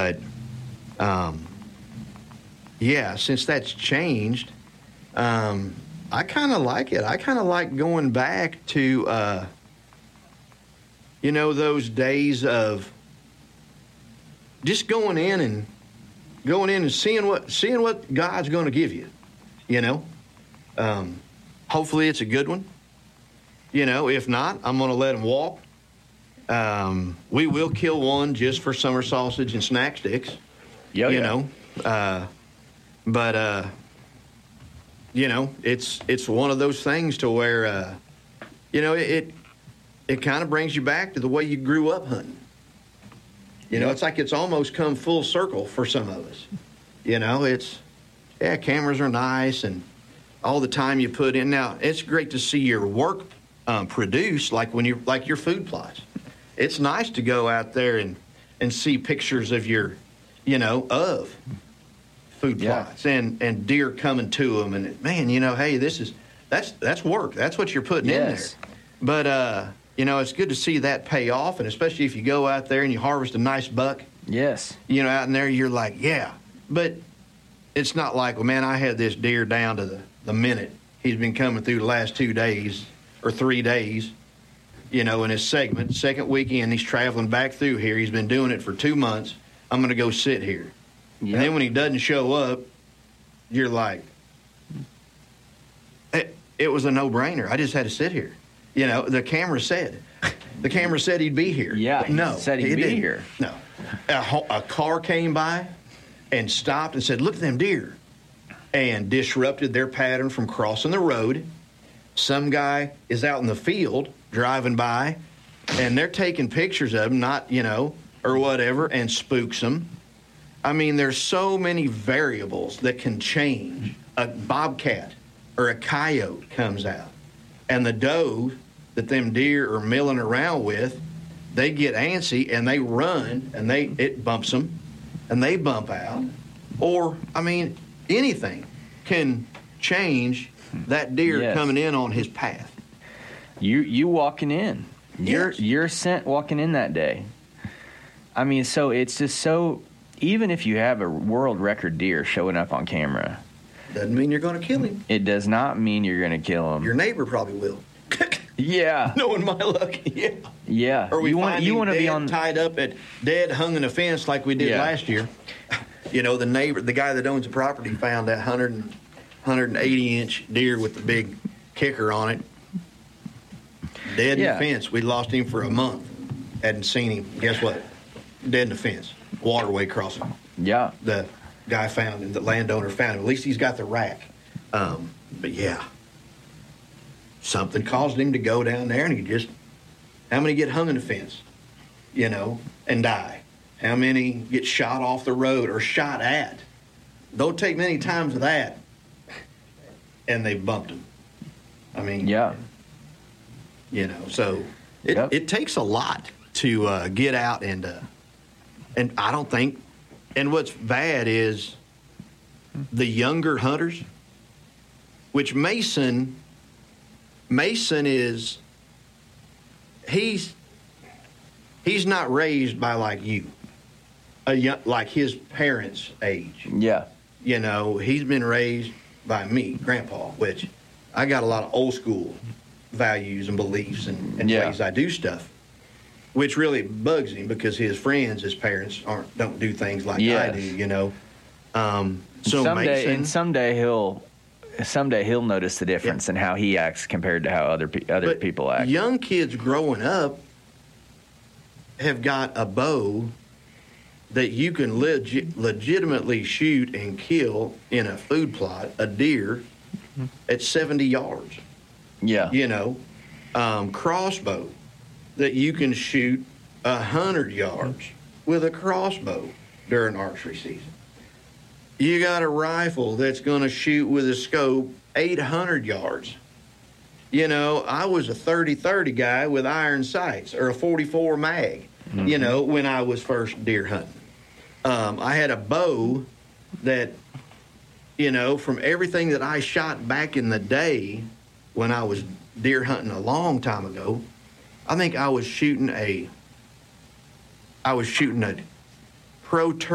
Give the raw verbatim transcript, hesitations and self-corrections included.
But, um, yeah, since that's changed, um, I kind of like it. I kind of like going back to, uh, you know, those days of just going in and going in and seeing what seeing what God's going to give you. You know, um, hopefully it's a good one. You know, if not, I'm going to let him walk. Um, we will kill one just for summer sausage and snack sticks. Yo, you yeah. know, uh, but uh, you know, it's it's one of those things to where uh, you know it it, it kind of brings you back to the way you grew up hunting. You know, it's like it's almost come full circle for some of us. You know, it's yeah, cameras are nice and all the time you put in. Now it's great to see your work um, produce, like when you're like your food plots. It's nice to go out there and, and see pictures of your, you know, of food Yeah. plots and, and deer coming to them. And, man, you know, hey, this is, that's that's work. That's what you're putting Yes. in there. But, uh, you know, it's good to see that pay off. And especially if you go out there and you harvest a nice buck, Yes. you know, out in there, you're like, yeah. But it's not like, well, man, I had this deer down to the, the minute. He's been coming through the last two days or three days. You know, in his segment, second weekend, he's traveling back through here. He's been doing it for two months. I'm going to go sit here. Yep. And then when he doesn't show up, you're like, it, it was a no-brainer. I just had to sit here. You know, the camera said. The camera said he'd be here. Yeah, But no, he said he'd he be didn't. here. No. A, ho- a car came by and stopped and said, look at them deer, and disrupted their pattern from crossing the road. Some guy is out in the field driving by, and they're taking pictures of them, not, you know, or whatever, and spooks them. I mean, there's so many variables that can change. A bobcat or a coyote comes out, and the doe that them deer are milling around with, they get antsy, and they run, and they it bumps them, and they bump out. Or, I mean, anything can change that deer Yes. coming in on his path. You you walking in. You're Yes. you're sent walking in that day. I mean, so it's just so, even if you have a world record deer showing up on camera, Doesn't mean you're going to kill him. it does not mean you're going to kill him. Your neighbor probably will. yeah. Knowing my luck, yeah. Yeah. Or we you want find you him want to dead, be on tied up at dead, hung in a fence like we did Yeah. last year. You know, the neighbor, the guy that owns the property, found that one hundred, one hundred eighty inch deer with the big kicker on it. Dead Yeah. in the fence. We lost him for a month. Hadn't seen him. Guess what? Dead in the fence. Waterway crossing. Yeah. The guy found him. The landowner found him. At least he's got the rack. Um, but yeah, something caused him to go down there, and he just. How many get hung in the fence, you know, and die? How many get shot off the road or shot at? Don't take many times of that, and they bumped him. I mean, Yeah. you know, so it, Yep. it takes a lot to uh, get out and uh, and I don't think, and what's bad is the younger hunters, which Mason, Mason is, he's, he's not raised by like you, a young, like his parents' age. Yeah. You know, he's been raised by me, Grandpa, which I got a lot of old school values and beliefs and, and Yeah. ways I do stuff, which really bugs him because his friends, his parents, aren't don't do things like Yes. I do. You know, um, so someday Mason, and someday he'll someday he'll notice the difference in how he acts compared to how other pe- other but people act. young kids growing up have got a bow that you can legit, legitimately shoot and kill in a food plot, a deer, at seventy yards. Yeah. You know, um, crossbow that you can shoot a hundred yards with a crossbow during archery season. You got a rifle that's going to shoot with a scope eight hundred yards. You know, I was a thirty thirty guy with iron sights or a forty-four mag, Mm-hmm. you know, when I was first deer hunting. Um, I had a bow that, you know, from everything that I shot back in the day when I was deer hunting a long time ago, I think I was shooting a, I was shooting a Pro